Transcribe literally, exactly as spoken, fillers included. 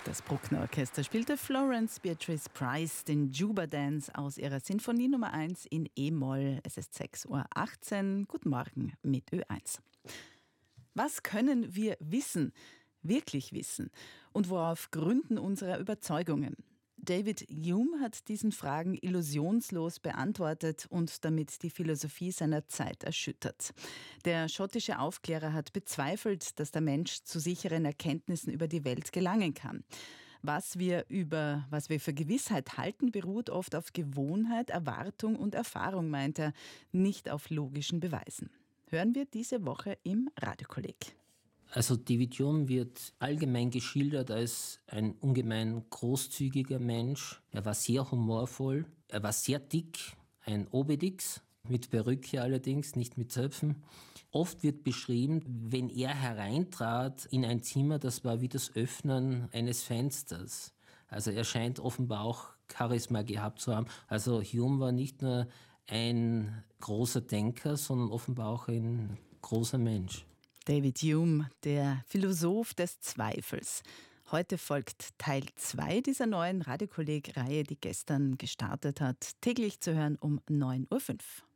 Das Bruckner Orchester spielte Florence Beatrice Price den Juba Dance aus ihrer Sinfonie Nummer eins in E-Moll. Es ist sechs Uhr achtzehn. Guten Morgen mit Ö eins. Was können wir wissen, wirklich wissen? Und worauf gründen unsere Überzeugungen? David Hume hat diesen Fragen illusionslos beantwortet und damit die Philosophie seiner Zeit erschüttert. Der schottische Aufklärer hat bezweifelt, dass der Mensch zu sicheren Erkenntnissen über die Welt gelangen kann. Was wir über, was wir für Gewissheit halten, beruht oft auf Gewohnheit, Erwartung und Erfahrung, meint er, nicht auf logischen Beweisen. Hören wir diese Woche im Radiokolleg. Also David Hume wird allgemein geschildert als ein ungemein großzügiger Mensch. Er war sehr humorvoll, er war sehr dick, ein Obelix, mit Perücke allerdings, nicht mit Zöpfen. Oft wird beschrieben, wenn er hereintrat in ein Zimmer, das war wie das Öffnen eines Fensters. Also er scheint offenbar auch Charisma gehabt zu haben. Also Hume war nicht nur ein großer Denker, sondern offenbar auch ein großer Mensch. David Hume, der Philosoph des Zweifels. Heute folgt Teil zwei dieser neuen Radiokolleg-Reihe, die gestern gestartet hat. Täglich zu hören um neun Uhr fünf.